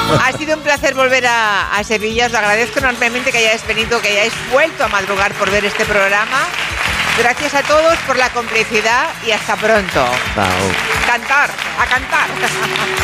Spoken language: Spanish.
Ha sido un placer volver a Sevilla. Os lo agradezco enormemente que hayáis venido, que hayáis vuelto a madrugar por ver este programa. Gracias a todos por la complicidad y hasta pronto. Chao. Cantar, a cantar.